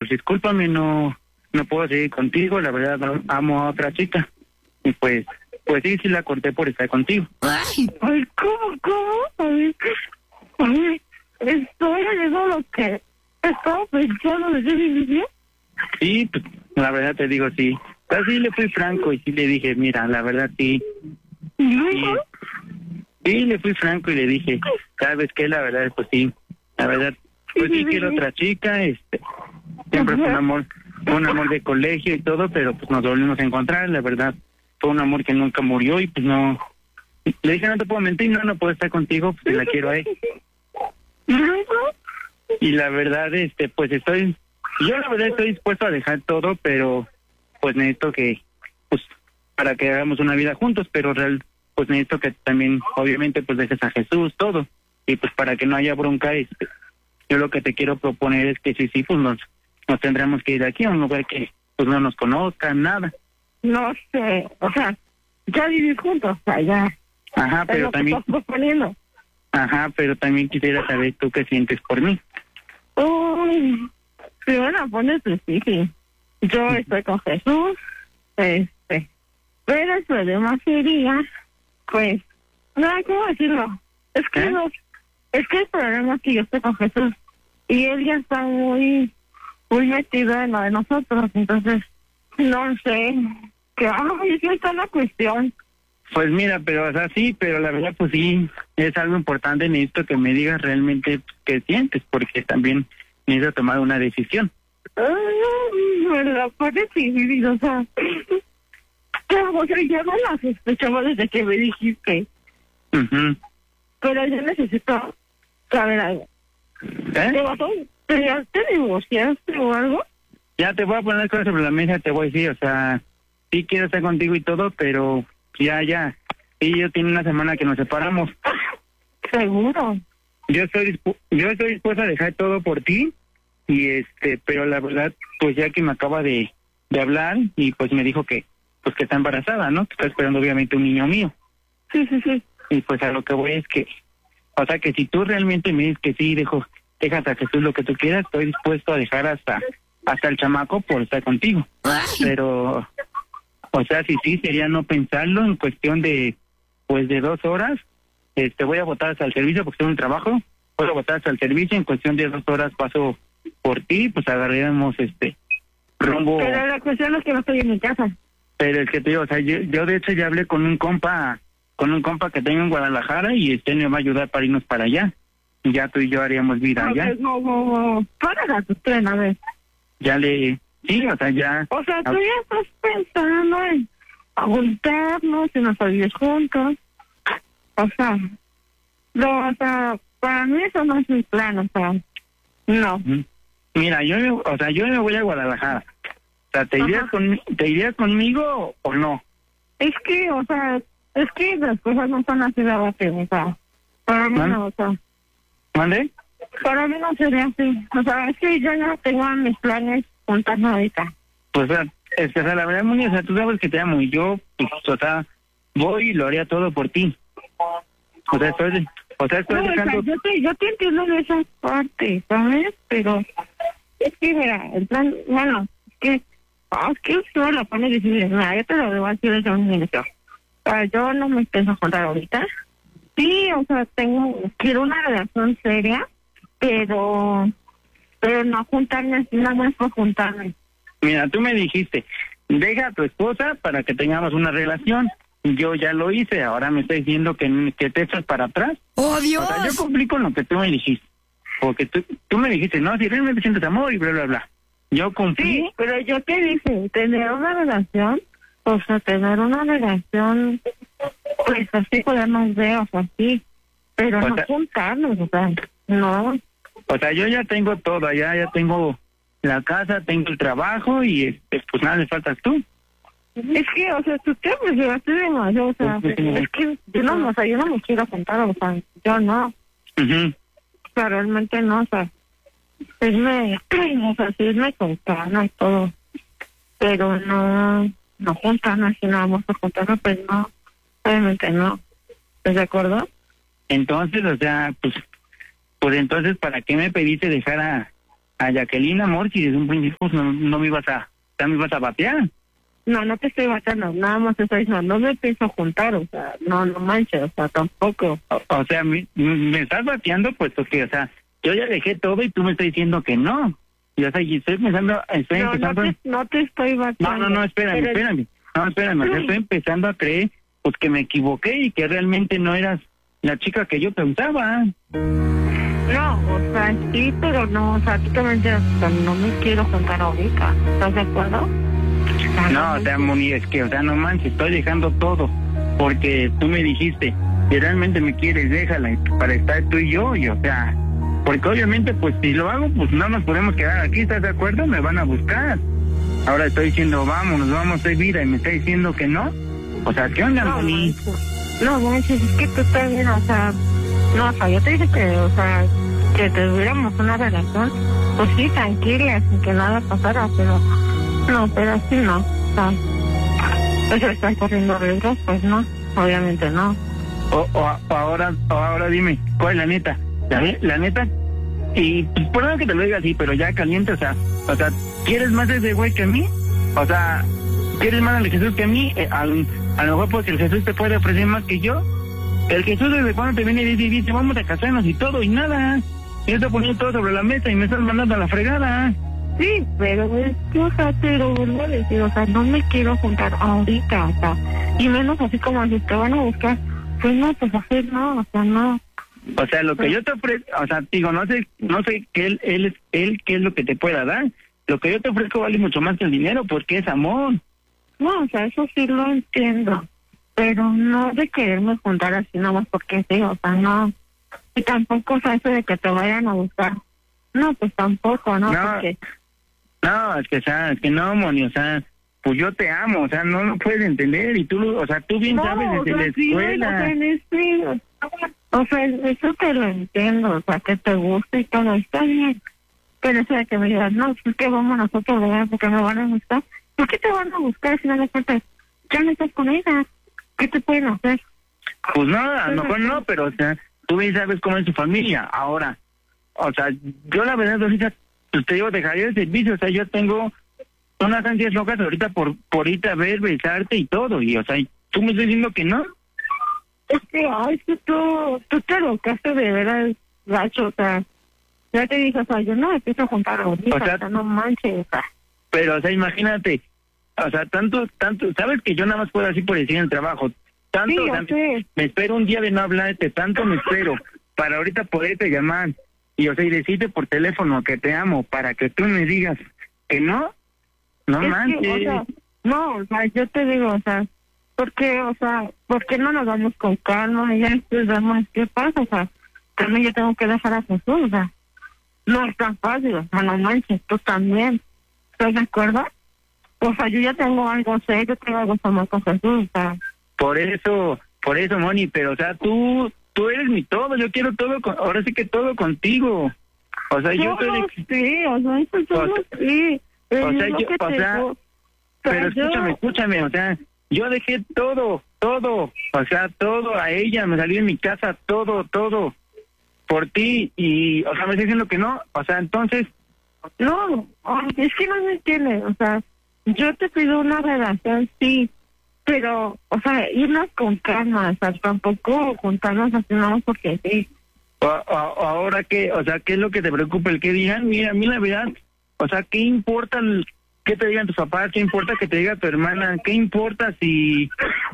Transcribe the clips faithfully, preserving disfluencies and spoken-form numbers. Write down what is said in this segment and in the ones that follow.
pues discúlpame, no no puedo seguir contigo, la verdad amo a otra chica. Y pues, pues sí, sí la corté por estar contigo. Ay, ay, ¿cómo, cómo? A ver, a ver, estoy haciendo lo que estaba pensando desde el inicio. Sí, pues, la verdad te digo, sí. Pero sí le fui franco y sí le dije, mira, la verdad sí. ¿Y luego? Sí, sí, le fui franco y le dije, ¿sabes qué? La verdad, pues sí, la verdad, pues sí quiero otra chica, este, siempre fue un amor, un amor de colegio y todo, pero pues nos volvimos a encontrar, la verdad, fue un amor que nunca murió y pues no, le dije, no te puedo mentir, no, no puedo estar contigo, pues la quiero a él. ¿Y luego? Y la verdad, este, pues estoy, yo la verdad estoy dispuesto a dejar todo, pero pues necesito que, pues, para que hagamos una vida juntos, pero real, pues necesito que también, obviamente, pues dejes a Jesús, todo, y pues para que no haya bronca, este, yo lo que te quiero proponer es que sí, sí, pues nos, nos tendremos que ir de aquí a un lugar que, pues no nos conozcan, nada. No sé, o sea, ya vivir juntos, o sea, ya. Ajá, Es pero lo que también, estás proponiendo. ajá, pero también quisiera saber tú qué sientes por mí. Uy, si van a poner difícil. Yo estoy con Jesús, este, pero el problema sería, pues, no, ¿cómo decirlo? Es que ¿Eh? no, es que el problema es que yo estoy con Jesús y él ya está muy, muy metido en lo de nosotros, entonces, no sé, que, ay, es que está la cuestión. Pues mira, pero o sea, sí, pero la verdad pues sí, es algo importante, necesito que me digas realmente qué sientes, porque también necesito tomar una decisión. Ay, me la pone difícil, o sea, o sea, ya me la sospechaba desde que me dijiste, Mhm. pero yo necesito saber algo. ¿Te ¿Eh? vas a, te, ya te divorciaste o algo? Ya te voy a poner cosas sobre la mesa, te voy a decir, o sea, sí quiero estar contigo y todo, pero ya, ya, y yo tiene una semana que nos separamos. Seguro. Yo estoy dispu- yo estoy dispuesto a dejar todo por ti, y este, pero la verdad, pues ya que me acaba de, de hablar, y pues me dijo que, pues que está embarazada, ¿no? Que está esperando obviamente un niño mío. Sí, sí, sí. Y pues a lo que voy es que, o sea, que si tú realmente me dices que sí, dejo, dejas a Jesús lo que tú quieras, estoy dispuesto a dejar hasta hasta el chamaco por estar contigo. Pero, o sea, si sí, sería no pensarlo en cuestión de, pues de dos horas, este, voy a votar hasta el servicio porque tengo un trabajo, voy a votar hasta el servicio, en cuestión de dos horas paso por ti, pues agarraremos este rumbo. Pero la cuestión es que no estoy en mi casa. Pero el que te digo, o sea, yo, yo de hecho ya hablé con un compa, con un compa que tengo en Guadalajara y este me va a ayudar para irnos para allá. Y ya tú y yo haríamos vida No, allá. no, no, no. Para tu tren, a ver. Ya le, sí, o sea, ya. O sea, tú ya estás pensando en juntarnos y nos vivir juntos. O sea, no, o sea, para mí eso no es mi plan, o sea, no. Mira, yo, me- o sea, yo me voy a Guadalajara. O sea, ¿te irías, Ajá. con, ¿te irías conmigo o no? Es que, o sea, es que las cosas no son así de rápido, o sea, para mí ¿Man? no, o sea, ¿Mande? para mí no sería así. O sea, es que yo no tengo en mis planes juntarnos ahorita. Pues, o sea, es que, o sea, la verdad, Moni, o sea, tú sabes que te amo y yo, pues, o sea, voy y lo haría todo por ti. O sea, estoy, o sea, estoy No, o sea, dejando... yo te, yo te entiendo en esa parte, ¿sabes? Pero es que, mira, el plan, bueno, es que, ah, es que usted lo pone difícil. Mira, yo te lo debo decir desde un inicio. O sea, yo no me pienso juntar ahorita. Sí, o sea, tengo, quiero una relación seria, pero, pero no juntarme así, nada más por juntarme. Mira, tú me dijiste, deja a tu esposa para que tengamos una relación. Yo ya lo hice, ahora me estás diciendo que, que te echas para atrás. ¡Oh, Dios! O sea, yo cumplí con lo que tú me dijiste. Porque tú, tú me dijiste, no, si realmente sientes amor y bla, bla, bla. Yo cumplí. Sí, pero yo te dije, tener una relación, o sea, tener una relación, pues así podemos ver, o sea, sí, pero O no sea- juntarnos, o sea, no. O sea, yo ya tengo todo, ya, ya tengo la casa, tengo el trabajo y este, pues nada, le faltas tú. Es que, o sea, tú te apresuraste demasiado, o sea, es que yo no, o sea, yo no me quiero juntar, o sea, yo no, Ujú. o sea, realmente no, o sea, es me, o sea, sí me contaron y todo, pero no, no juntarnos, si no vamos a juntarnos, pues no, obviamente no, ¿estás de acuerdo? Entonces, o sea, pues, pues entonces, ¿para qué me pediste dejar a, a Jacqueline, amor, si desde un principio pues, no, no me ibas a, ya me ibas a batear. No, no te estoy bateando, nada más te estoy diciendo, no me pienso juntar, o sea, no, no manches, o sea, tampoco. O, o sea, me, me estás bateando, pues, porque, o sea, yo ya dejé todo y tú me estás diciendo que no. Y, o sea, y estoy pensando, estoy no, empezando... No te, no te estoy bateando. No, no, no, espérame, pero... espérame. No, espérame, yo estoy empezando a creer, pues, que me equivoqué y que realmente no eras la chica que yo pensaba. No, o sea, sí, pero no, o sea, tú también te, o sea, no me quiero juntar ahorita, ¿estás de acuerdo? O sea, no, o sea, Moni, es que, o sea, no manches, estoy dejando todo, porque tú me dijiste, si realmente me quieres, déjala, para estar tú y yo, y o sea, porque obviamente, pues, si lo hago, pues no nos podemos quedar aquí, ¿estás de acuerdo? Me van a buscar. Ahora estoy diciendo, vámonos, vamos a vida, y me está diciendo que no. O sea, ¿qué onda, no, Moni? No, manches, es que tú también, o sea, no, o sea, yo te dije que, o sea, que tuviéramos una relación, pues sí, tranquila, sin que nada pasara, pero, no, pero así no, o sea, pues están corriendo riesgos, pues no, obviamente no. O, o, o ahora, o ahora dime, ¿cuál es la neta? La, la neta, y pues, por nada que te lo diga así, pero ya caliente, o sea, o sea, ¿quieres más de ese güey que a mí? O sea, ¿quieres más al Jesús que a mí? Eh, al, a lo mejor porque el Jesús te puede ofrecer más que yo. El Jesús desde cuando te viene y dice, dice, vamos a casarnos y todo, y nada. Y está poniendo todo sobre la mesa y me estás mandando a la fregada. Sí, pero es que, o sea, te lo vuelvo a decir, o sea, no me quiero juntar ahorita, o sea, y menos así como si te van a buscar, pues no, pues así no, o sea, no. O sea, lo que yo te ofrezco, o sea, digo, no sé, no sé qué él, él, es, él qué es lo que te pueda dar. Lo que yo te ofrezco vale mucho más que el dinero, porque es amor. No, o sea, eso sí lo entiendo, pero no de quererme juntar así nomás porque sí, o sea, no. Y tampoco, o sea, eso de que te vayan a buscar. No, pues tampoco, ¿no? No, porque... no, es que, o sea, es que no, Moni, o sea, pues yo te amo, o sea, no lo puedes entender y tú, o sea, tú bien no, sabes desde o sea, la sí, escuela. o sea, en este, o sea, eso te lo entiendo, o sea, que te gusta y todo, está bien. Pero eso de que me digas, no, es que vamos nosotros, ¿verdad? Porque me van a buscar. ¿Por qué te van a buscar si no le cuentas? Ya no estás con ella. ¿Qué te pueden hacer? Pues no, a lo mejor no, pero, o sea, tú bien sabes cómo es tu familia. Ahora, o sea, yo la verdad ahorita, pues te digo, dejaría el servicio, o sea, yo tengo unas ansias locas ahorita por, por irte a ver, besarte y todo, y, o sea, tú me estás diciendo que no. Es que, ay, es que tú, tú te locaste de veras, gacho, o sea, ya te dije, o sea, yo no me empiezo a juntar ahorita, O sea, o sea, no manches, o sea. Pero, o sea, imagínate, o sea, tanto, tanto, sabes que yo nada más puedo así por decir en el trabajo, tanto, Sí, tanto sé. me espero un día de no hablarte, tanto me espero para ahorita poderte llamar y, o sea, y decirte por teléfono que te amo, para que tú me digas que no, no Es manches. que, o sea, no, o sea, yo te digo, o sea, ¿por qué, o sea, por qué no nos vamos con calma y ya después vemos qué pasa? O sea, también yo tengo que dejar a Jesús, o sea, no es tan fácil, o sea, no manches, tú también, ¿estás de acuerdo? O sea, yo ya tengo algo serio, tengo algo más con Jesús, o sea. Por eso, por eso, Moni, pero, o sea, tú, tú eres mi todo, yo quiero todo, con, ahora sí que todo contigo. O sea, yo, Yo soy... no sé, o sea, eso yo o no sea, sé. o sea, yo, yo, o sea, pero yo... escúchame, escúchame, o sea, yo dejé todo, todo, o sea, todo a ella, me salí de mi casa, todo, todo, por ti, y, o sea, me está diciendo que no, o sea, entonces... No, ay, es que no me entiendes, o sea, yo te pido una relación, sí, pero, o sea, irnos con calma, o sea, tampoco juntarnos así nada porque sí. O, o, ahora qué, o sea, ¿qué es lo que te preocupa? El que digan, mira, a mí la verdad, o sea, ¿qué importa el, qué te digan tus papás? ¿Qué importa que te diga tu hermana? ¿Qué importa si,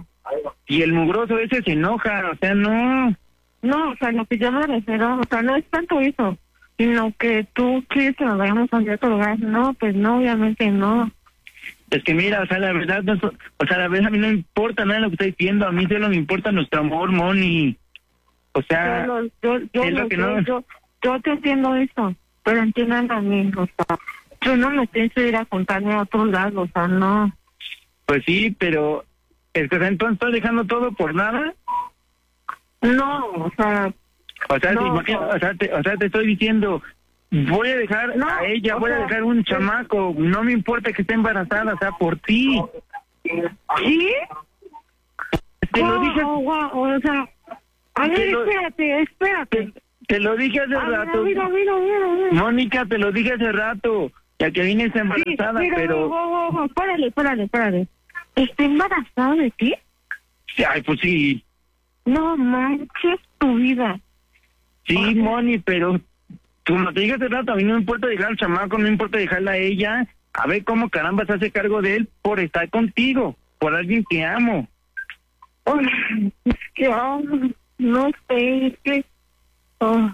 si el mugroso ese se enoja? O sea, no. No, o sea, lo que yo me refiero, o sea, no es tanto eso, sino que tú quieres que nos vayamos a otro lugar. No, pues no, obviamente no. Es que mira, o sea, la verdad, no, o sea, la verdad a mí no me importa nada de lo que estoy diciendo, a mí solo me importa nuestro amor, Moni. O sea, yo, yo, yo, es lo lo que sé, no... yo, yo te entiendo eso, pero entiendan a mí, o sea, yo no me pienso ir a contarme a otro lado, o sea, no. Pues sí, pero, es que, o sea, entonces estoy dejando todo por nada. No, o sea... O sea, no, te imagino, no. o sea, te, o sea, te estoy diciendo, voy a dejar No, a ella, o voy sea, a dejar un es- chamaco, no me importa que esté embarazada, o sea, por ti. ¿Sí? Te lo Guau, dije, guau, guau, o sea, a ver, Te lo- espérate, espérate. te Te lo dije hace Ah, rato. mira, mira, mira, mira. Mónica, te lo dije hace rato. Ya que vine está embarazada, sí, mira, pero... Oh, oh, oh, párale, párale, párale. ¿Está embarazada de ti? Ay, pues sí. No manches tu vida. Sí, Ay. Moni, pero... Como te dije hace rato, a mí no me importa dejar al chamaco, no me importa dejarla a ella. A ver cómo caramba se hace cargo de él por estar contigo, por alguien que amo. Ay, es que, oh, no sé, es que... Oh,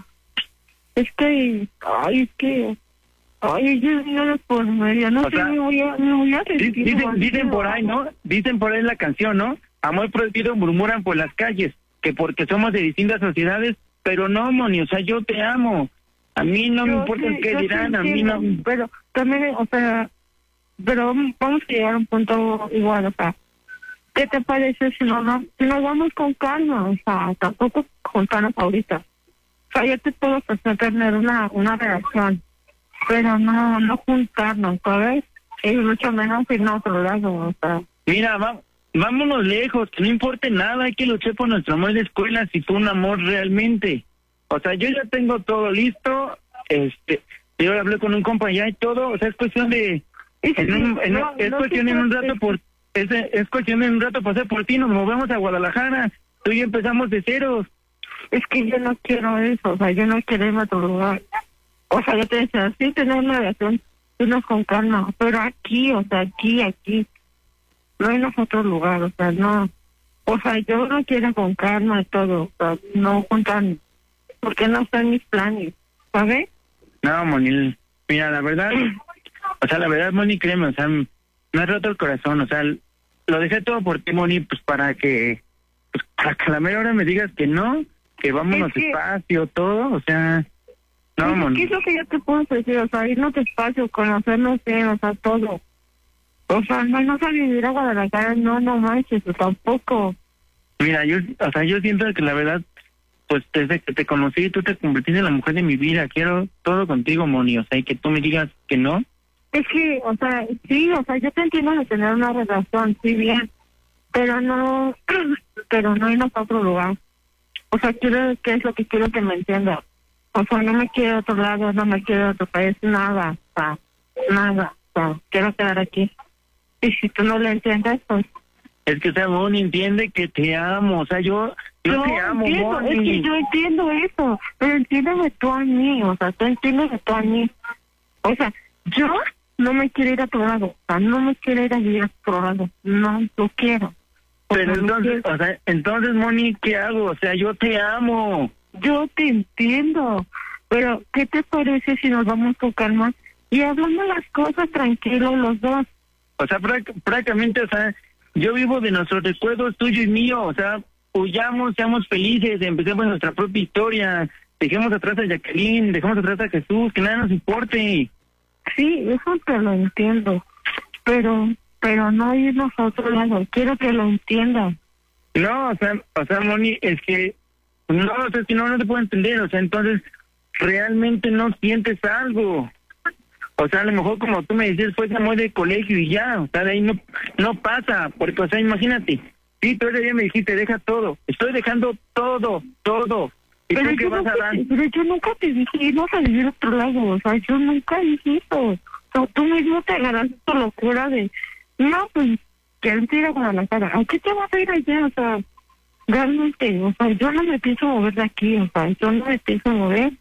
es que... Ay, es que... Ay, yo no por medio, no O sé, sea, me voy a... Me voy a Di- sentir Dicen, mal. dicen por ahí, ¿no? Dicen por ahí la canción, ¿no? Amor prohibido murmuran por las calles, que porque somos de distintas sociedades, pero no, Moni, o sea, yo te amo. A mí no me Yo importa sí, el qué yo sí dirán, a mí entiendo, no... Pero también, o sea, pero vamos a llegar a un punto igual, o sea, ¿qué te parece si no, no, si nos vamos con calma? O sea, tampoco juntarnos ahorita. O sea, yo te puedo ofrecer tener una, una relación, pero no, no juntarnos, ¿sabes? Y mucho menos irnos a otro lado, o sea. Mira, va, vámonos lejos, que no importe nada, hay que luchar por nuestro amor de escuela si fue un amor realmente. O sea, yo ya tengo todo listo, este, yo hablé con un compañero y todo, o sea, es cuestión de... En un, en un- No, es no cuestión te en un preocupes. rato por... Es, es cuestión en un rato pasar por ti, nos movemos a Guadalajara, tú y yo empezamos de ceros. Es que yo no quiero eso, o sea, yo no quiero irme a otro lugar. O sea, yo te decía, sí, tener una relación, irnos con calma, pero aquí, o sea, aquí, aquí, no hay otro lugar, o sea, no. O sea, yo no quiero con calma y todo, o sea, no juntarnos, porque no están mis planes, ¿sabes? No, Moni, mira, la verdad, o sea, la verdad, Moni, créeme, o sea, me ha roto el corazón, o sea, lo dejé todo por ti, Moni, pues para que, pues para que a la mera hora me digas que no, que vámonos Es que- despacio, todo, o sea, no, Pues, Moni. ¿qué es lo que yo te puedo decir? O sea, irnos despacio, conocernos bien, o sea, todo. O sea, no irnos a vivir a Guadalajara, no, no manches, o tampoco. Mira, yo, o sea, yo siento que la verdad, pues desde que te conocí, tú te convertiste en la mujer de mi vida. Quiero todo contigo, Moni. O sea, y que tú me digas que no. Es que, o sea, sí, o sea, yo te entiendo de tener una relación, sí, bien, pero no, pero no irnos a otro lugar. O sea, quiero, ¿qué es lo que quiero que me entiendas? O sea, no me quiero a otro lado, no me quiero a otro país, nada, o sea, nada, o sea, quiero quedar aquí. Y si tú no lo entiendes, pues... Es que, o sea, Moni, entiende que te amo. O sea, yo, yo No, te amo, entiendo, Moni. es que yo entiendo eso, pero entiéndeme tú a mí, o sea, tú entiéndeme tú a mí. O sea, yo no me quiero ir a otro lado, o sea, no me quiero ir a vivir a otro lado, no lo quiero. O Pero sea, no entonces, quiero. o sea, entonces, Moni, ¿qué hago? O sea, yo te amo. Yo te entiendo, pero ¿qué te parece si nos vamos con calma y hablamos las cosas tranquilos los dos? O sea, práct- prácticamente, o sea, yo vivo de nuestros recuerdos, tuyo y mío. O sea, huyamos, seamos felices, empecemos nuestra propia historia. Dejemos atrás a Jacqueline, dejemos atrás a Jesús, que nada nos importe. Sí, eso te lo entiendo, pero pero no irnos a otro lado, quiero que lo entiendas. No, o sea, o sea, Moni, es que, no, o sea, si no, no te puedo entender. O sea, entonces, realmente no sientes algo. O sea, a lo mejor como tú me dices, fue ese amor de colegio y ya, o sea, de ahí no, no pasa, porque, o sea, imagínate, sí, tú ese día me dijiste, deja todo, estoy dejando todo, todo, ¿y Pero tú qué yo, vas a nunca, dar? pero yo nunca te dije irnos a vivir a otro lado, o sea, yo nunca dije eso. O sea, tú mismo te agarraste tu locura de, no, pues, quiero ir a Guadalajara. ¿A qué te vas a ir allá? O sea, realmente, o sea, yo no me pienso mover de aquí, o sea, yo no me pienso mover.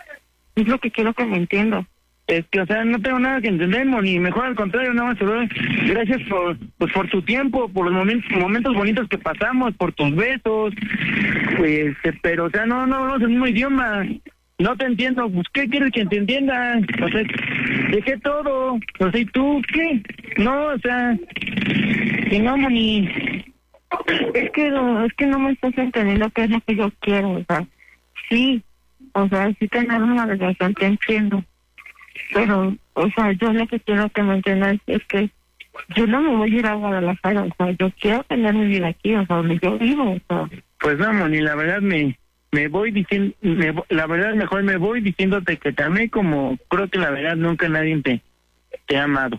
Es lo que quiero que me entiendas. Es que, o sea, no tengo nada que entender, Moni, mejor al contrario, nada más te doy gracias por, pues, por tu tiempo, por los momentos, momentos bonitos que pasamos, por tus besos, pues, eh, pero, o sea, no, no hablamos el mismo idioma, no te entiendo, pues, ¿qué quieres que te entienda? O sea, dejé todo, o sea, ¿y tú qué? No, o sea, que no, Moni. Es que no, es que no me estás entendiendo qué es lo que yo quiero, o sea, sí, o sea, sí tener una relación, te entiendo. Pero, o sea, yo lo que quiero que me entiendas es que yo no me voy a ir a Guadalajara, o sea, yo quiero tener mi vida aquí, o sea, donde yo vivo, o sea. Pues no, Moni, la verdad me, me voy diciendo, me, la verdad mejor me voy diciéndote que te amé como creo que la verdad nunca nadie te, te ha amado.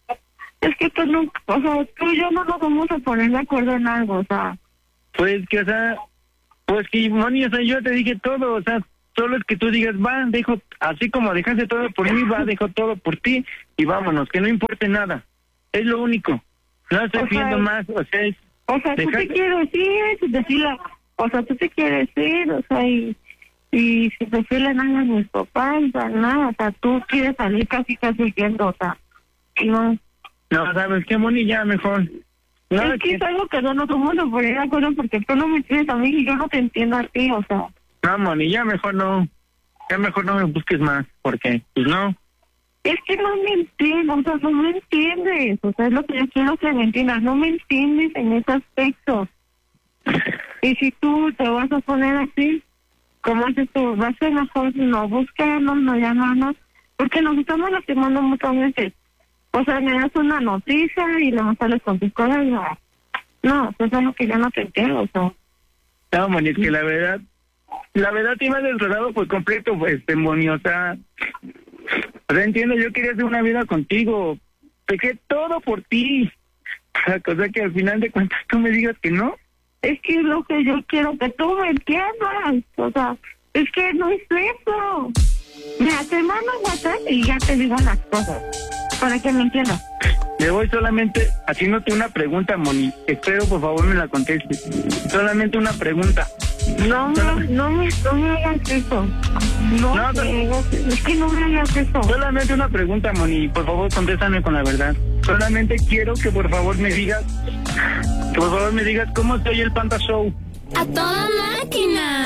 Es que tú no, o sea, tú y yo no nos vamos a poner de acuerdo en algo, o sea. Pues que, o sea, pues que, Moni, o sea, yo te dije todo, o sea, solo es que tú digas, va, dejo, así como dejaste todo por mí, va, dejo todo por ti y vámonos, que no importe nada. Es lo único. No estoy O sea, pidiendo más, o sea, es... O sea, tú dejar- te quieres ir, decirle, o sea, tú te quieres ir, o sea, y, y si decirle nada a mis papás, o sea, nada, o sea, tú quieres salir casi casi yendo, o sea, no. No, ¿sabes qué, Moni? Ya mejor. No, es que es algo que no nos vamos a poner de acuerdo porque tú no me entiendes a mí y yo no te entiendo a ti, o sea. No, Moni, ya mejor no. Ya mejor no me busques más, porque, pues no. Es que no me entiendes, o sea, no me entiendes, o sea, es lo que yo quiero que me entiendas, no me entiendes en ese aspecto. Y si tú te vas a poner así, ¿cómo haces tú? Va a ser mejor no buscarnos, no llamarnos, porque nos estamos lastimando muchas veces. O sea, me das una noticia y luego sales con tus cosas, no. No, eso es algo que yo no te entiendo, o sea. No, Moni, es que la verdad, la verdad te iba desrodado por completo, pues, este, Moni, o sea, o sea, entiendo, yo quería hacer una vida contigo, dejé todo por ti, o sea, cosa que al final de cuentas tú me digas que no. Es que es lo que yo quiero que tú me entiendas, o sea, es que no es eso. Mira, te mando un WhatsApp y ya te digo las cosas, para que me entiendas. Le voy solamente haciéndote una pregunta, Moni, espero por favor me la contestes, solamente una pregunta. No, no, no me, no me hagas eso. No, No, me no. hagas, es que no me hagas eso. Solamente una pregunta, Moni, por favor contéstame con la verdad. Solamente quiero que por favor me digas, que por favor me digas cómo se oye el Panda Show. ¡A toda máquina!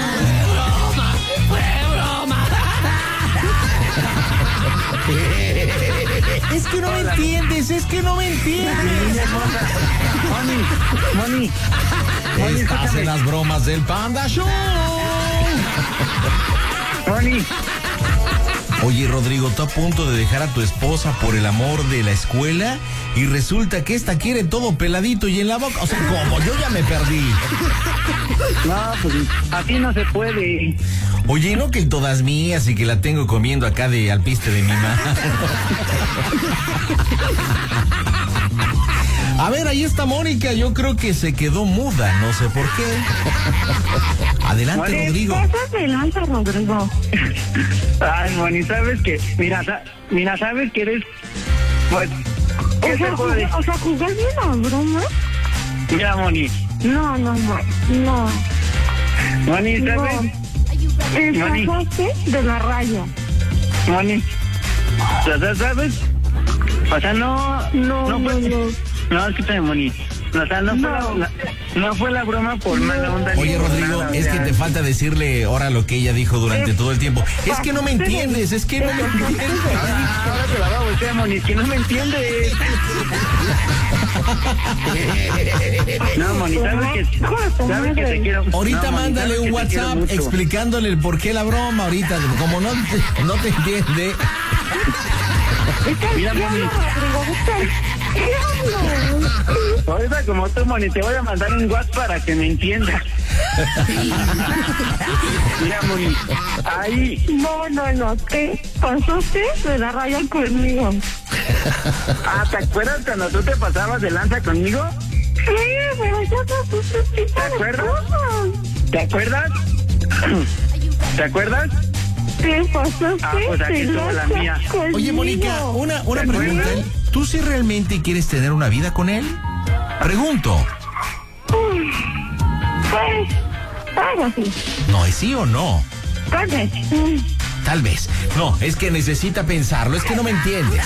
Es que no me entiendes, es que no me entiendes. Moni, Moni, Moni, Estás escúchame. en las bromas del Panda Show. Moni, Oye, Rodrigo, tú a punto de dejar a tu esposa por el amor de la escuela y resulta que esta quiere todo peladito y en la boca. O sea, ¿cómo? Yo ya me perdí. no, pues así no se puede. Oye, no que todas mías y que la tengo comiendo acá de alpiste de mi mamá. A ver, ahí está Mónica, yo creo que se quedó muda, no sé por qué. Adelante, Moni, Rodrigo. Cosas de lanza, Rodrigo. Ay, Moni, sabes que, mira, sa- mira, sabes que eres, pues, ¿qué O te sea, puedo jugar, decir? o sea, jugar bien a broma. Mira, Moni, No, no, no, no. Moni, No. ¿sabes? Te Moni. pasaste de la raya. Moni, o sea, ¿sabes? O sea, no, No, no, fue, no. no, escúchame, Moni, o sea, no, No. Fue, la, la- no fue la broma por mala onda. ni Oye, por Rodrigo, nada, o es sea. que te falta decirle ahora lo que ella dijo durante todo el tiempo. Es que no me entiendes, es que no me entiendes. Ah, ahora te la va a voltear, Moni, es que no me entiendes. No, Moni, sabes que, sabes que te quiero. Ahorita no, Moni, mándale sabes un que te quiero WhatsApp mucho. explicándole el por qué la broma ahorita. Como no te, no te entiende. Mira, Moni, ahorita como tú, Moni, te voy a mandar un WhatsApp para que me entiendas. Mira, Moni, ahí, No, no, no, te pasaste de la raya conmigo. ah, ¿te acuerdas cuando tú te pasabas de lanza conmigo? Sí, pero ya no puse tipo ¿Te de acuerdas? cosas. ¿Te acuerdas? ¿Te acuerdas? Te pasaste Ah, pues aquí de estuvo la mía. lanza conmigo. Oye, Mónica, una, una ¿Te pregunta. acuerdas? ¿Tú sí realmente quieres tener una vida con él? Pregunto. Uy, pues, algo así. No, ¿es sí o no? Tal vez. Mm. Tal vez. No, es que necesita pensarlo, es que no me entiendes.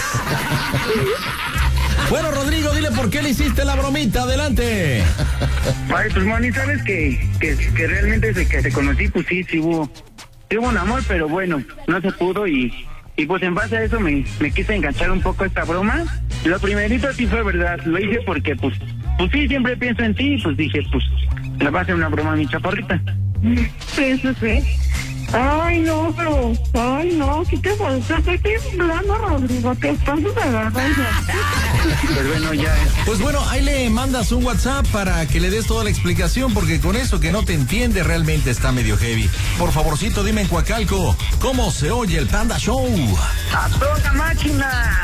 Bueno, Rodrigo, dile por qué le hiciste la bromita, adelante. Ay, pues, Moni, sabes que, que, que realmente desde que te conocí, pues sí, sí hubo, sí hubo un amor, pero bueno, no se pudo y, y pues en base a eso me, me quise enganchar un poco a esta broma. Lo primerito sí fue verdad, lo hice porque pues, pues sí, siempre pienso en ti y pues dije, pues, le va a hacer una broma a mi chaparrita. Sí, sí, sí. Ay, no, pero, ay, no, ¿qué te pasa? Estoy temblando, Rodrigo, te pasas de la raya. Pues bueno, ya. Pues bueno, ahí le mandas un WhatsApp para que le des toda la explicación, porque con eso que no te entiende realmente está medio heavy. Por favorcito, dime en Coacalco, ¿cómo se oye el Panda Show? ¡A toda máquina!